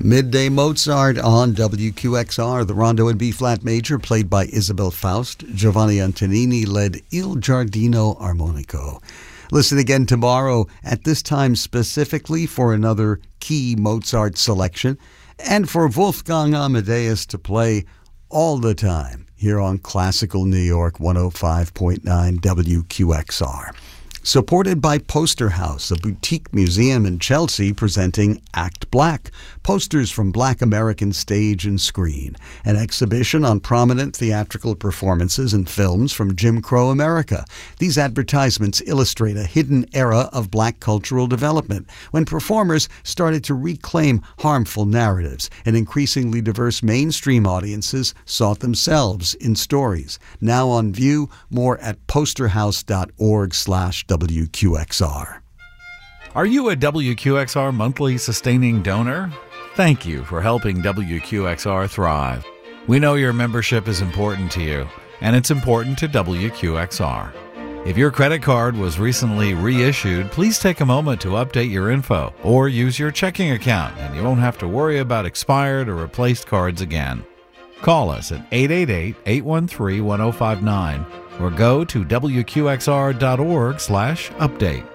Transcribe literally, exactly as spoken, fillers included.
Midday Mozart on W Q X R. The Rondo in B-flat major, played by Isabel Faust. Giovanni Antonini led Il Giardino Armonico. Listen again tomorrow at this time specifically for another key Mozart selection and for Wolfgang Amadeus to play all the time here on Classical New York one oh five point nine W Q X R. Supported by Poster House, a boutique museum in Chelsea presenting Act Black, posters from Black American stage and screen, an exhibition on prominent theatrical performances and films from Jim Crow America. These advertisements illustrate a hidden era of Black cultural development when performers started to reclaim harmful narratives and increasingly diverse mainstream audiences sought themselves in stories. Now on view, more at posterhouse.org slash W Q X R. Are you a W Q X R monthly sustaining donor? Thank you for helping W Q X R thrive. We know your membership is important to you, and it's important to W Q X R. If your credit card was recently reissued, please take a moment to update your info or use your checking account, and you won't have to worry about expired or replaced cards again. Call us at eight eight eight, eight one three, one oh five nine or go to W Q X R dot org slash update.